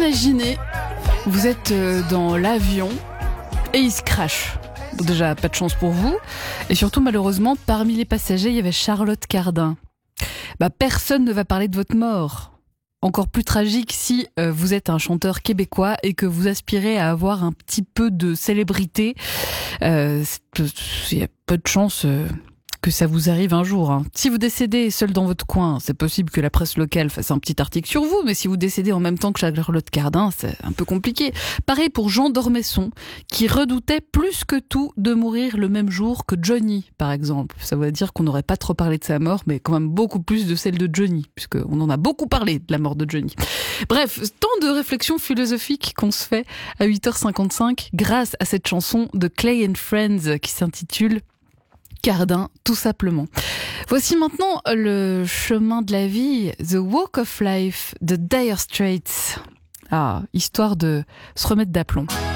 Imaginez, vous êtes dans l'avion et il se crache. Donc déjà, pas de chance pour vous. Et surtout, malheureusement, parmi les passagers, il y avait Charlotte Cardin. Personne ne va parler de votre mort. Encore plus tragique si vous êtes un chanteur québécois et que vous aspirez à avoir un petit peu de célébrité. Il y a peu de chance que ça vous arrive un jour. Si vous décédez seul dans votre coin, c'est possible que la presse locale fasse un petit article sur vous, mais si vous décédez en même temps que Charlotte Cardin, c'est un peu compliqué. Pareil pour Jean d'Ormesson, qui redoutait plus que tout de mourir le même jour que Johnny, par exemple. Ça veut dire qu'on n'aurait pas trop parlé de sa mort, mais quand même beaucoup plus de celle de Johnny, puisqu'on en a beaucoup parlé de la mort de Johnny. Bref, tant de réflexions philosophiques qu'on se fait à 8h55 grâce à cette chanson de Clay and Friends qui s'intitule Cardin, tout simplement. Voici maintenant le chemin de la vie, The Walk of Life de Dire Straits. Histoire de se remettre d'aplomb.